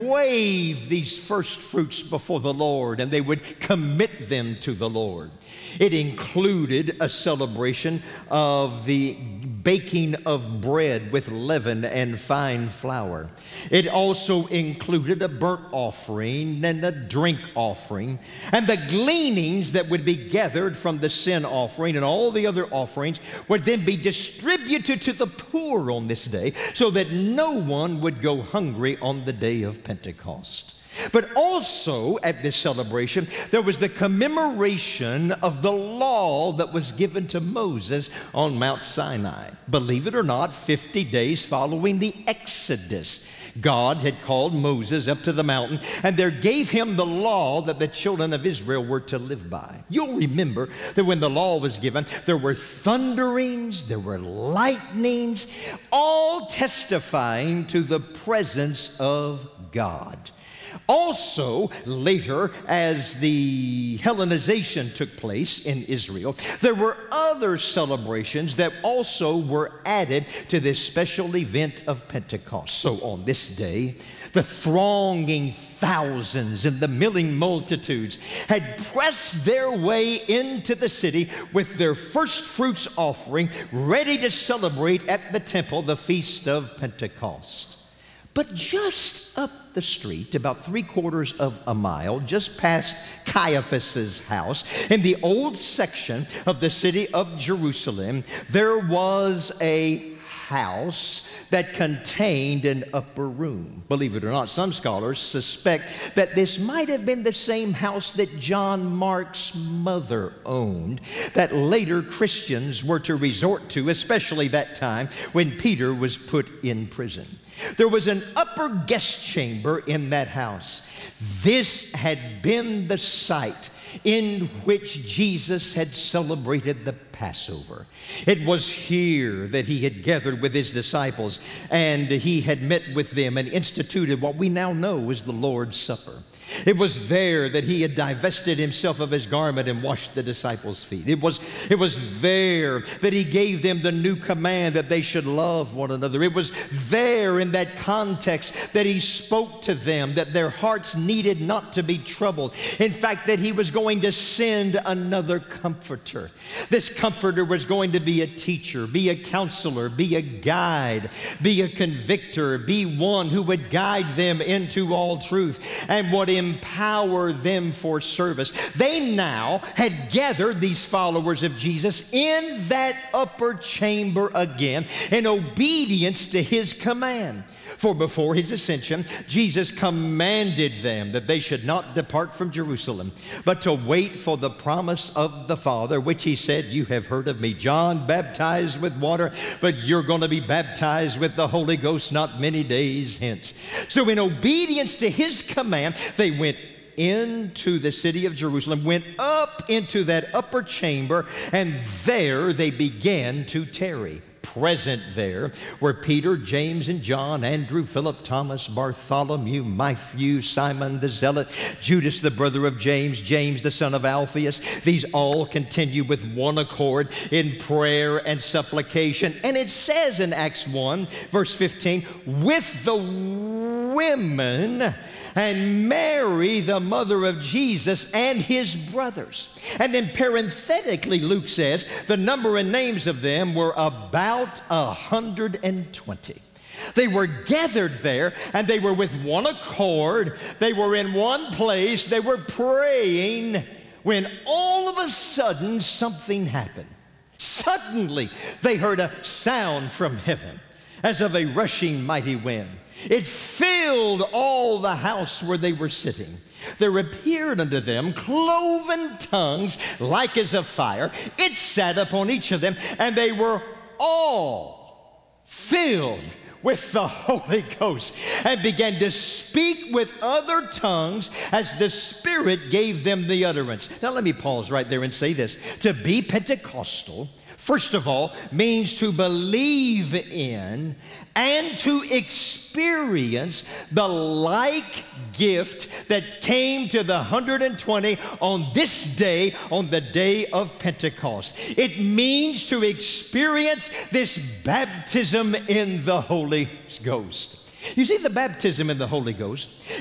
wave these first fruits before the Lord, and they would commit them to the Lord. It included a celebration of the baking of bread with leaven and fine flour. It also included a burnt offering and a drink offering, and the gleanings that would be gathered from the sin offering and all the other offerings would then be distributed to the poor on this day, so that no one would go hungry on the day of Pentecost. But also at this celebration, there was the commemoration of the law that was given to Moses on Mount Sinai. Believe it or not, 50 days following the Exodus, God had called Moses up to the mountain and there gave him the law that the children of Israel were to live by. You'll remember that when the law was given, there were thunderings, there were lightnings, all testifying to the presence of God. Also, later, as the Hellenization took place in Israel, there were other celebrations that also were added to this special event of Pentecost. So on this day, the thronging thousands and the milling multitudes had pressed their way into the city with their first fruits offering, ready to celebrate at the temple the Feast of Pentecost. But just up the street, about 3/4 of a mile, just past Caiaphas's house, in the old section of the city of Jerusalem, there was a house that contained an upper room. Believe it or not, some scholars suspect that this might have been the same house that John Mark's mother owned, that later Christians were to resort to, especially that time when Peter was put in prison. There was an upper guest chamber in that house. This had been the site in which Jesus had celebrated the Passover. It was here that he had gathered with his disciples, and he had met with them and instituted what we now know as the Lord's Supper. It was there that he had divested himself of his garment and washed the disciples' feet. It was there that he gave them the new command that they should love one another. It was there in that context that he spoke to them that their hearts needed not to be troubled. In fact, that he was going to send another comforter. This comforter was going to be a teacher, be a counselor, be a guide, be a convictor, be one who would guide them into all truth and would empower them for service. They now had gathered these followers of Jesus in that upper chamber again in obedience to his command. For before his ascension, Jesus commanded them that they should not depart from Jerusalem, but to wait for the promise of the Father, which he said, "You have heard of me. John baptized with water, but you're going to be baptized with the Holy Ghost not many days hence." So in obedience to his command, they went into the city of Jerusalem, went up into that upper chamber, and there they began to tarry. Present there were Peter, James, and John, Andrew, Philip, Thomas, Bartholomew, Matthew, Simon the Zealot, Judas the brother of James, James the son of Alphaeus. These all continue with one accord in prayer and supplication. And it says in Acts 1, verse 15, with the women and Mary, the mother of Jesus, and his brothers. And then parenthetically, Luke says, the number and names of them were about 120. They were gathered there, and they were with one accord. They were in one place. They were praying when all of a sudden something happened. Suddenly, they heard a sound from heaven as of a rushing mighty wind. It filled all the house where they were sitting. There appeared unto them cloven tongues like as of fire. It sat upon each of them, and they were all filled with the Holy Ghost and began to speak with other tongues as the Spirit gave them the utterance. Now let me pause right there and say this. To be Pentecostal, first of all, means to believe in and to experience the like gift that came to the 120 on this day, on the day of Pentecost. It means to experience this baptism in the Holy Ghost. You see, the baptism in the Holy Ghost